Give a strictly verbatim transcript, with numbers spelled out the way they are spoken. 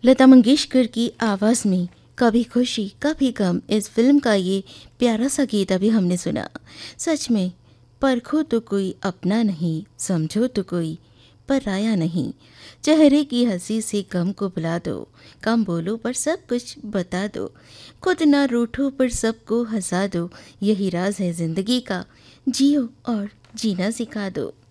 लता मंगेशकर की आवाज़ में कभी खुशी कभी गम इस फिल्म का ये प्यारा सा गीत अभी हमने सुना। सच में परखो तो कोई अपना नहीं, समझो तो कोई पराया नहीं। चेहरे की हंसी से गम को भुला दो, कम बोलो पर सब कुछ बता दो, खुद ना रूठो पर सबको हंसा दो। यही राज है जिंदगी का, जियो और जीना सिखा दो।